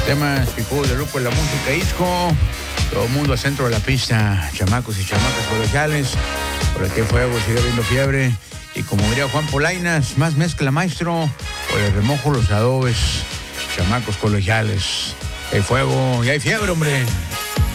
Temas picudos de grupo en la música disco. Todo el mundo al centro de la pista. Chamacos y chamacas colegiales. Por aquí fuego, sigue habiendo fiebre. Y como diría Juan Polainas, más mezcla maestro. Por el remojo los adobes. Chamacos colegiales. Hay fuego y hay fiebre, hombre.